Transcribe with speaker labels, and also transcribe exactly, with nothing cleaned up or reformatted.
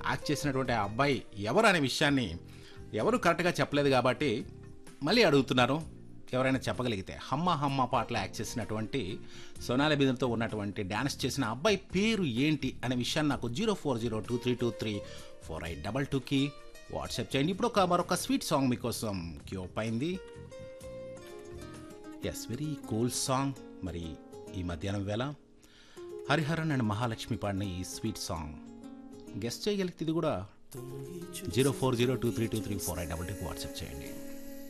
Speaker 1: Act చేసినటువంటి ఆ అబ్బాయి ఎవరు అనే విషయాన్ని ఎవరు కరెక్ట్గా చెప్పలేదు కాబట్టి మళ్ళీ అడుగుతున్నారు. ఎవరైనా చెప్పగలిగితే హమ్మ హమ్మ పాటలో యాక్ట్ చేసినటువంటి సోనాలి బింద్రేతో ఉన్నటువంటి డ్యాన్స్ చేసిన అబ్బాయి పేరు ఏంటి అనే విషయాన్ని నాకు zero four zero two three two three four eight double టూకి వాట్సాప్ చేయండి. ఇప్పుడు ఒక మరొక స్వీట్ సాంగ్ మీకోసం క్యూప్ అయింది. Yes, very cool song. మరి ఈ మధ్యాహ్నం వేళ హరిహరన్ అండ్ మహాలక్ష్మి పాడిన ఈ స్వీట్ సాంగ్ గెస్ట్ చేయగలిగితే ఇది కూడా zero four zero two three two three four eight double టూకి వాట్సాప్ చేయండి.